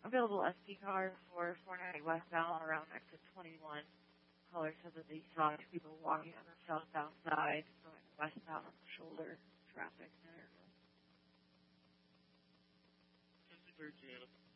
available SD card for 490 westbound around exit 21. Caller said that they saw two people walking on the southbound side going westbound on the shoulder traffic. Super Jim.